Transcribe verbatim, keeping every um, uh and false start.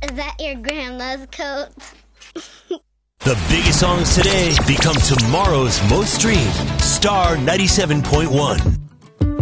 Is that your grandma's coat? The biggest songs today become tomorrow's most streamed. Star ninety-seven point one.